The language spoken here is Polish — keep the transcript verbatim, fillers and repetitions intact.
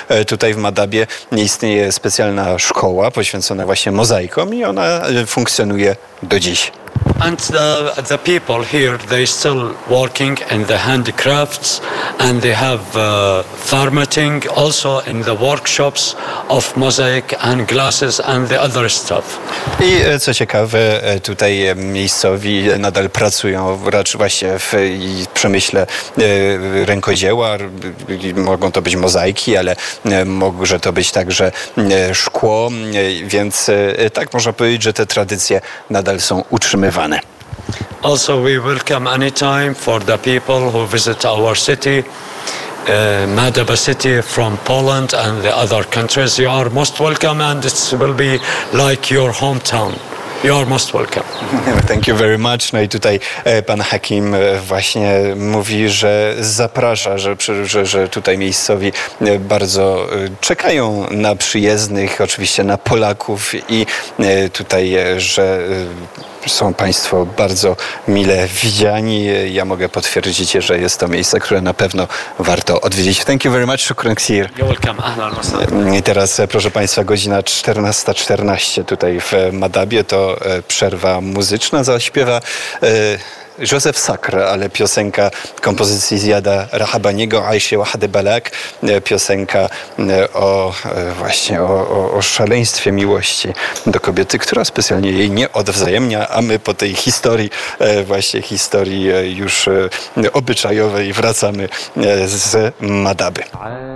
tutaj w Madabie istnieje specjalna szkoła poświęcona właśnie mozaikom i ona funkcjonuje do dziś. And the, the people here, they still working in the handicrafts and they have uh, farming also in the workshops of mosaic and glasses and the other stuff. I co ciekawe, tutaj miejscowi nadal pracują raczej właśnie w przemyśle rękodzieła. Mogą to być mozaiki, ale może to być także szkło, więc tak można powiedzieć, że te tradycje nadal są utrzymywane. Also, we welcome anytime for the people who visit our city, uh, Madaba city from Poland and the other countries. You are most welcome and it will be like your hometown. You are most welcome. Thank you very much. No i tutaj pan Hakim właśnie mówi, że zaprasza, że, że, że tutaj miejscowi bardzo czekają na przyjezdnych, oczywiście na Polaków i tutaj, że są państwo bardzo mile widziani. Ja mogę potwierdzić, że jest to miejsce, które na pewno warto odwiedzić. Thank you very much. Shukran kthir. You're welcome. Ahlan wa sahlan. I teraz, proszę państwa, godzina czternasta czternaście tutaj w Madabie. To przerwa muzyczna. Zaśpiewa Józef Sakr, ale piosenka kompozycji Ziyada Rahabaniego, Aisha Wahdy Balak, piosenka o właśnie o, o, o szaleństwie miłości do kobiety, która specjalnie jej nie odwzajemnia, a my po tej historii, właśnie historii już obyczajowej wracamy z Madaby.